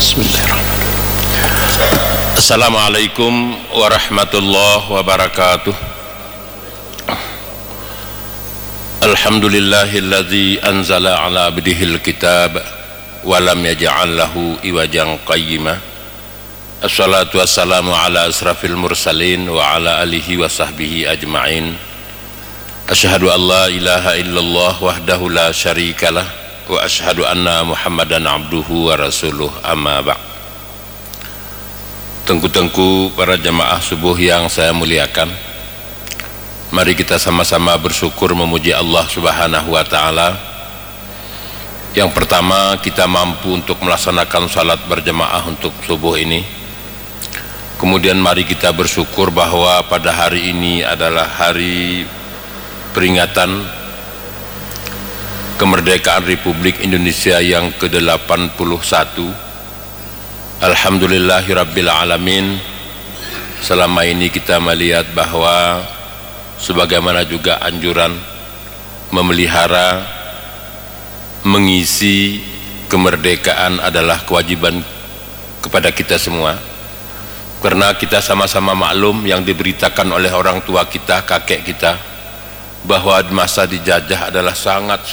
Bismillahirrahmanirrahim. Assalamualaikum warahmatullahi wabarakatuh. Alhamdulillahilladzi anzala ala abdihil kitab wa lam yaj'al lahu iwajan qayyima. Assalatu wassalamu ala asrafil mursalin wa ala alihi wa sahbihi ajma'in. Asyhadu an la ilaha illallah wahdahu la syarikalah wa asyhadu anna Muhammadan abduhu wa rasuluh, amma ba'd. Tengku-tengku para jamaah subuh yang saya muliakan, mari kita sama-sama bersyukur memuji Allah Subhanahu wa taala. Yang pertama, kita mampu untuk melaksanakan salat berjamaah untuk subuh ini. Kemudian mari kita bersyukur bahwa pada hari ini adalah hari peringatan kemerdekaan Republik Indonesia yang ke-81. Alhamdulillahirabbil alamin. Selama ini kita melihat bahwa sebagaimana juga anjuran memelihara, mengisi kemerdekaan adalah kewajiban kepada kita semua, karena kita sama-sama maklum yang diberitakan oleh orang tua kita, kakek kita, bahwa masa dijajah adalah sangat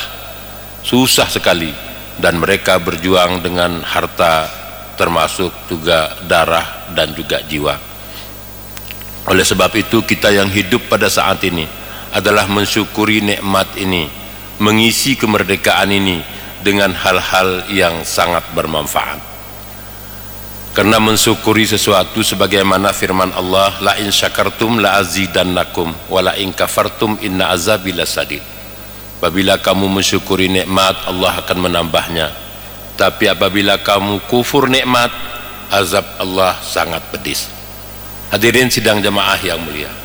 susah sekali, dan mereka berjuang dengan harta, termasuk juga darah dan juga jiwa. Oleh sebab itu, kita yang hidup pada saat ini adalah mensyukuri nikmat ini, mengisi kemerdekaan ini dengan hal-hal yang sangat bermanfaat. Karena mensyukuri sesuatu sebagaimana firman Allah, la in syakartum la azidannakum wa la in kafartum inna azabi lasadid. Apabila kamu mensyukuri nikmat, Allah akan menambahnya. Tapi apabila kamu kufur nikmat, azab Allah sangat pedis. Hadirin sidang jamaah yang mulia,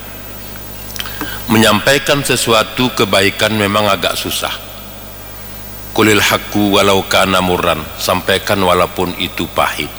menyampaikan sesuatu kebaikan memang agak susah. Qulil haqqu walau kana murran, sampaikan walaupun itu pahit.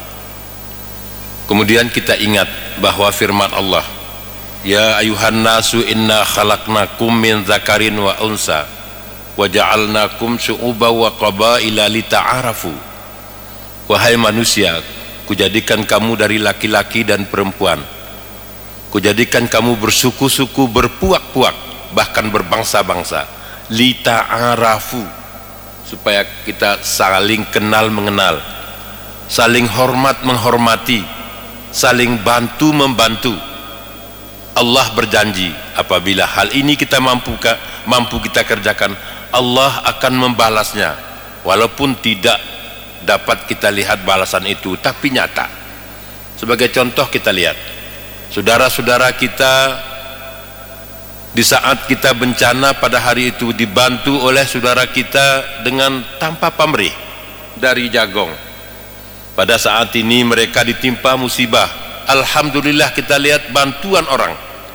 Kemudian kita ingat bahwa firman Allah, ya ayuhan nasu inna khalaqnakum min dzakarin wa unsa wa ja'alnakum syu'uban wa qabaila lita'arafu. Wahai manusia, kujadikan kamu dari laki-laki dan perempuan, kujadikan kamu bersuku-suku, berpuak-puak, bahkan berbangsa-bangsa, lita'arafu, supaya kita saling kenal mengenal, saling hormat menghormati, saling bantu membantu. Allah berjanji apabila hal ini kita mampu kita kerjakan, Allah akan membalasnya, walaupun tidak dapat kita lihat balasan itu, tapi nyata. Sebagai contoh, kita lihat saudara-saudara kita di saat kita bencana pada hari itu dibantu oleh saudara kita dengan tanpa pamrih dari Jagong. Pada saat ini mereka ditimpa musibah, alhamdulillah kita lihat bantuan orang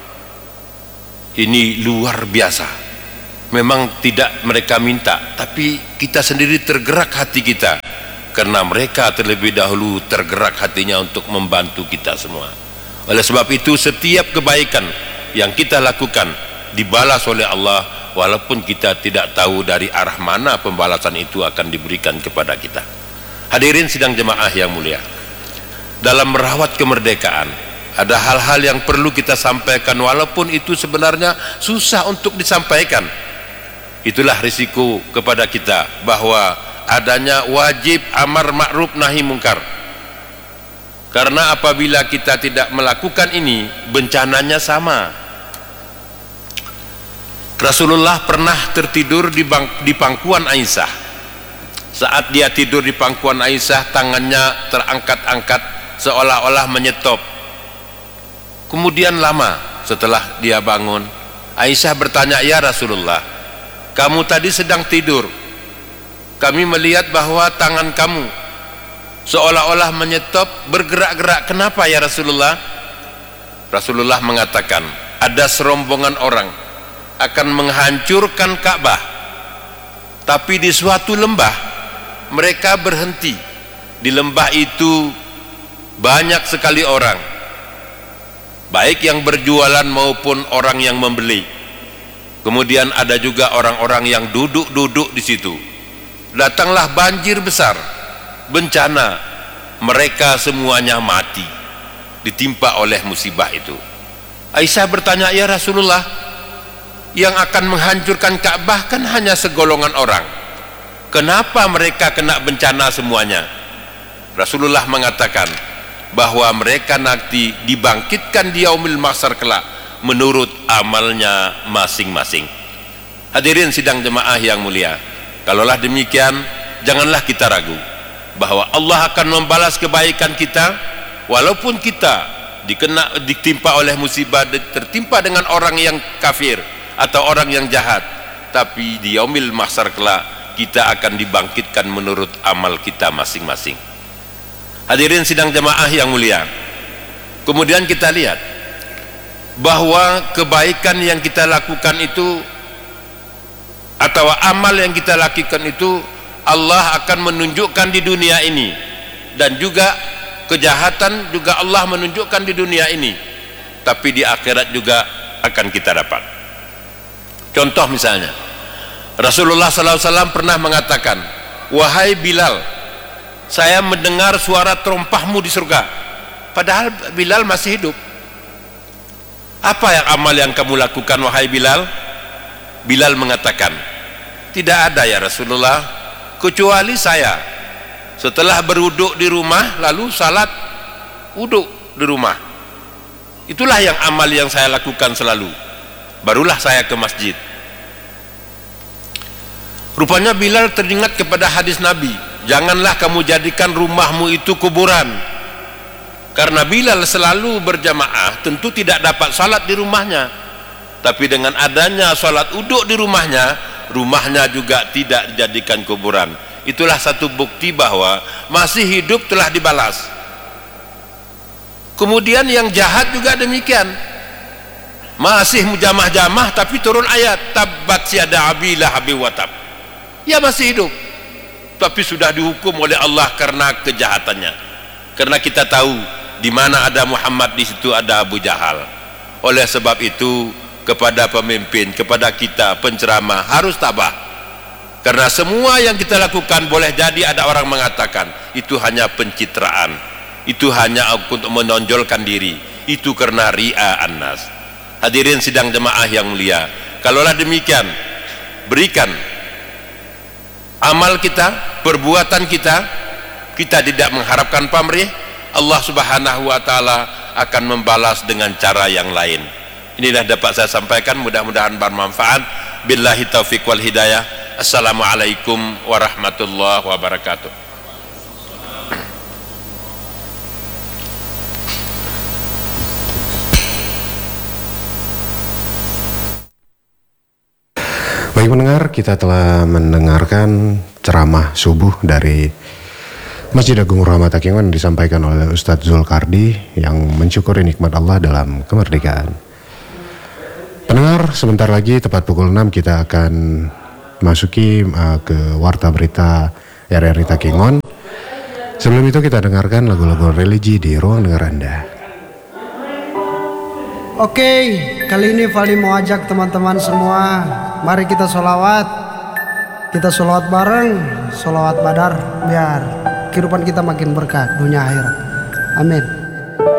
ini luar biasa. Memang tidak mereka minta, tapi kita sendiri tergerak hati kita, karena mereka terlebih dahulu tergerak hatinya untuk membantu kita semua. Oleh sebab itu, setiap kebaikan yang kita lakukan dibalas oleh Allah, walaupun kita tidak tahu dari arah mana pembalasan itu akan diberikan kepada kita. Hadirin sidang jemaah yang mulia, dalam merawat kemerdekaan ada hal-hal yang perlu kita sampaikan, walaupun itu sebenarnya susah untuk disampaikan. Itulah risiko kepada kita bahwa adanya wajib amar ma'ruf nahi mungkar, karena apabila kita tidak melakukan ini, bencananya sama. Rasulullah pernah tertidur di pangkuan Aisyah. Saat dia tidur di pangkuan Aisyah, tangannya terangkat-angkat seolah-olah menyetop. Kemudian lama setelah dia bangun, Aisyah bertanya, ya Rasulullah, kamu tadi sedang tidur, kami melihat bahwa tangan kamu seolah-olah menyetop, bergerak-gerak, kenapa ya Rasulullah? Rasulullah mengatakan, ada serombongan orang akan menghancurkan Ka'bah, tapi di suatu lembah mereka berhenti. Di lembah itu banyak sekali orang, baik yang berjualan maupun orang yang membeli. Kemudian ada juga orang-orang yang duduk-duduk di situ. Datanglah banjir besar, bencana, mereka semuanya mati ditimpa oleh musibah itu. Aisyah bertanya, ya Rasulullah, yang akan menghancurkan Ka'bah kan hanya segolongan orang, kenapa mereka kena bencana semuanya? Rasulullah mengatakan bahwa mereka nanti dibangkitkan di yaumil mahsyar kelak menurut amalnya masing-masing. Hadirin sidang jemaah yang mulia, kalaulah demikian, janganlah kita ragu bahwa Allah akan membalas kebaikan kita, walaupun kita ditimpa oleh musibah, tertimpa dengan orang yang kafir atau orang yang jahat, tapi di yaumil mahsyar kelak kita akan dibangkitkan menurut amal kita masing-masing. Hadirin sidang jemaah yang mulia, kemudian kita lihat bahwa kebaikan yang kita lakukan itu atau amal yang kita lakukan itu Allah akan menunjukkan di dunia ini, dan juga kejahatan juga Allah menunjukkan di dunia ini, tapi di akhirat juga akan kita dapat. Contoh misalnya, Rasulullah SAW pernah mengatakan, wahai Bilal, saya mendengar suara terompahmu di surga. Padahal Bilal masih hidup. Apa yang amal yang kamu lakukan wahai Bilal? Bilal mengatakan, tidak ada ya Rasulullah, kecuali saya setelah berwuduk di rumah lalu salat wuduk di rumah. Itulah yang amal yang saya lakukan selalu, barulah saya ke masjid. Rupanya Bilal teringat kepada hadis Nabi, janganlah kamu jadikan rumahmu itu kuburan. Karena Bilal selalu berjamaah, tentu tidak dapat salat di rumahnya, tapi dengan adanya salat uduk di rumahnya, rumahnya juga tidak dijadikan kuburan. Itulah satu bukti bahwa masih hidup telah dibalas. Kemudian yang jahat juga demikian, masih mujamah-jamah tapi turun ayat tabbat yada abi lahabi wa tab. Ya masih hidup, tapi sudah dihukum oleh Allah karena kejahatannya. Karena kita tahu di mana ada Muhammad, di situ ada Abu Jahal. Oleh sebab itu, kepada pemimpin, kepada kita penceramah harus tabah. Karena semua yang kita lakukan boleh jadi ada orang mengatakan itu hanya pencitraan, itu hanya untuk menonjolkan diri, itu karena ri'a annas. Hadirin sidang jemaah yang mulia, kalaulah demikian, berikan amal kita, perbuatan kita, kita tidak mengharapkan pamrih, Allah Subhanahu wa taala akan membalas dengan cara yang lain. Inilah dapat saya sampaikan, mudah-mudahan bermanfaat. Billahi taufiq wal hidayah. Assalamualaikum warahmatullahi wabarakatuh. Baik pendengar, kita telah mendengarkan ceramah subuh dari Masjid Agung Rahmat Takengon disampaikan oleh Ustadz Zulkardi yang mensyukuri nikmat Allah dalam kemerdekaan. Pendengar, sebentar lagi tepat pukul 6 kita akan masuki ke Warta Berita RRI Takengon. Sebelum itu kita dengarkan lagu-lagu religi di ruang dengar Anda. Oke, kali ini Fali mau ajak teman-teman semua, mari kita sholawat. Kita sholawat bareng, sholawat badar, biar kehidupan kita makin berkah dunia akhirat. Amin.